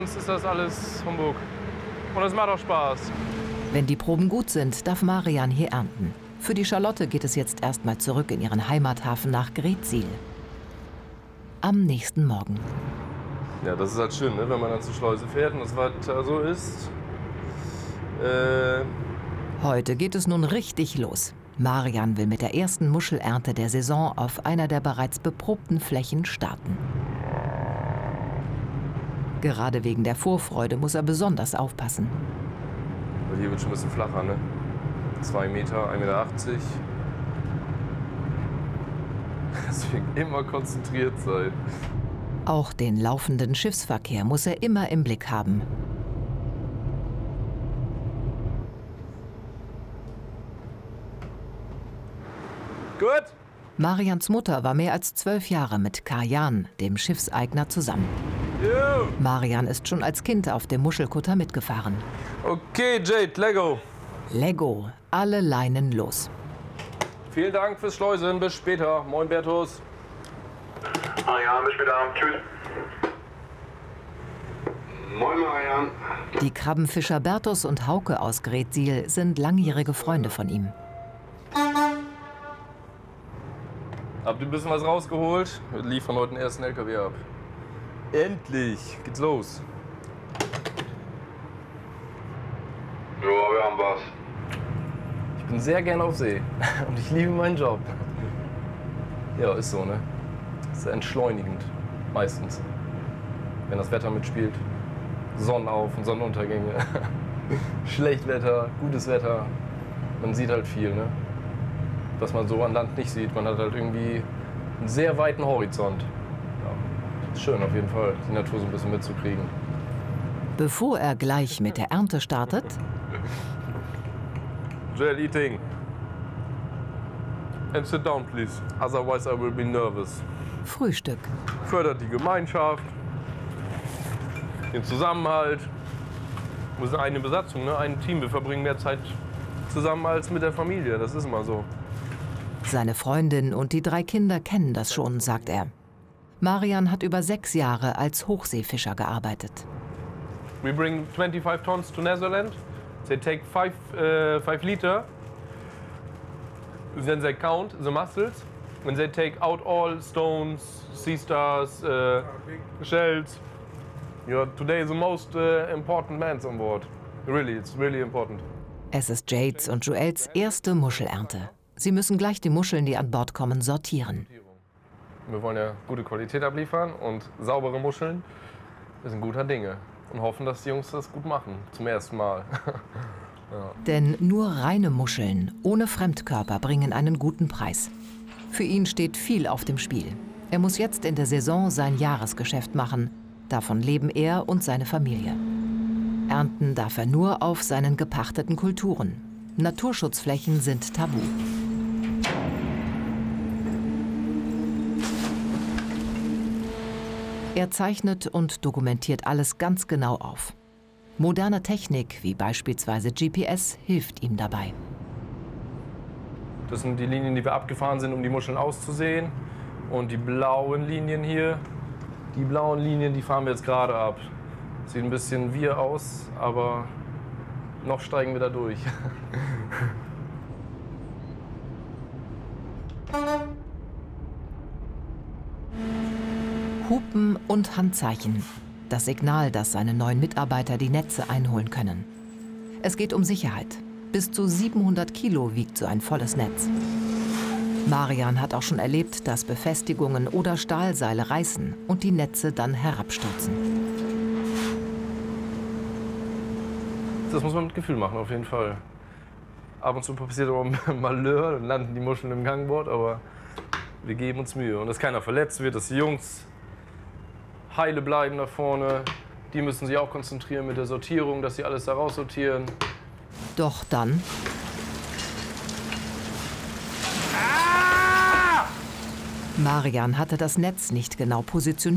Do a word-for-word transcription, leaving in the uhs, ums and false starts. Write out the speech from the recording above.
Sonst ist das alles Humbug. Und es macht auch Spaß. Wenn die Proben gut sind, darf Marian hier ernten. Für die Charlotte geht es jetzt erstmal zurück in ihren Heimathafen nach Greetsiel. Am nächsten Morgen. Ja, das ist halt schön, ne? Wenn man dann zur Schleuse fährt und das Wetter so ist. Äh Heute geht es nun richtig los. Marian will mit der ersten Muschelernte der Saison auf einer der bereits beprobten Flächen starten. Gerade wegen der Vorfreude muss er besonders aufpassen. Weil hier wird schon ein bisschen flacher, ne? Zwei Meter, ein Meter achtzig. Deswegen immer konzentriert sein. Auch den laufenden Schiffsverkehr muss er immer im Blick haben. Gut. Marians Mutter war mehr als zwölf Jahre mit Kajan, dem Schiffseigner, zusammen. Jo. Marian ist schon als Kind auf dem Muschelkutter mitgefahren. Okay, Jade, Lego. Lego, alle Leinen los. Vielen Dank fürs Schleusen. Bis später. Moin, Bertus. Marian, bis später. Tschüss. Moin, Marian. Die Krabbenfischer Bertus und Hauke aus Greetsiel sind langjährige Freunde von ihm. Habt ihr ein bisschen was rausgeholt? Wir liefern heute den ersten L K W ab. Endlich geht's los. Ja, wir haben was. Ich bin sehr gern auf See und ich liebe meinen Job. Ja, ist so, ne? Ist entschleunigend, meistens. Wenn das Wetter mitspielt. Sonnenauf- und Sonnenuntergänge. Schlechtwetter, gutes Wetter. Man sieht halt viel, ne? Was man so an Land nicht sieht. Man hat halt irgendwie einen sehr weiten Horizont. Ja, ist schön auf jeden Fall, die Natur so ein bisschen mitzukriegen. Bevor er gleich mit der Ernte startet, Gel eating. And sit down, please. Otherwise I will be nervous. Frühstück. Fördert die Gemeinschaft, den Zusammenhalt. Wir sind eine Besatzung, ne? Ein Team. Wir verbringen mehr Zeit zusammen als mit der Familie. Das ist immer so. Seine Freundin und die drei Kinder kennen das schon, sagt er. Marian hat über sechs Jahre als Hochseefischer gearbeitet. We bring twenty-five tons to Netherlands. They take five, uh, five liter. Then they count the mussels. When they take out all stones, sea stars, uh, shells. You're today the most uh, important man on board. Really, it's really important. Es ist Jades und Joels erste Muschelernte. Sie müssen gleich die Muscheln, die an Bord kommen, sortieren. Wir wollen ja gute Qualität abliefern und saubere Muscheln. Wir sind guter Dinge und hoffen, dass die Jungs das gut machen, zum ersten Mal. Ja. Denn nur reine Muscheln ohne Fremdkörper bringen einen guten Preis. Für ihn steht viel auf dem Spiel. Er muss jetzt in der Saison sein Jahresgeschäft machen. Davon leben er und seine Familie. Ernten darf er nur auf seinen gepachteten Kulturen. Naturschutzflächen sind tabu. Er zeichnet und dokumentiert alles ganz genau auf. Moderne Technik, wie beispielsweise G P S, hilft ihm dabei. Das sind die Linien, die wir abgefahren sind, um die Muscheln auszusehen. Und die blauen Linien hier, die blauen Linien, die fahren wir jetzt gerade ab. Sieht ein bisschen wir aus, aber noch steigen wir da durch. Hupen und Handzeichen. Das Signal, dass seine neuen Mitarbeiter die Netze einholen können. Es geht um Sicherheit. Bis zu siebenhundert Kilo wiegt so ein volles Netz. Marian hat auch schon erlebt, dass Befestigungen oder Stahlseile reißen und die Netze dann herabstürzen. Das muss man mit Gefühl machen, auf jeden Fall. Ab und zu passiert auch ein Malheur, dann landen die Muscheln im Gangbord, aber wir geben uns Mühe. Und dass keiner verletzt wird, dass die Jungs heile bleiben da vorne. Die müssen sich auch konzentrieren mit der Sortierung, dass sie alles da raussortieren. Doch dann Ah! Marian hatte das Netz nicht genau positioniert.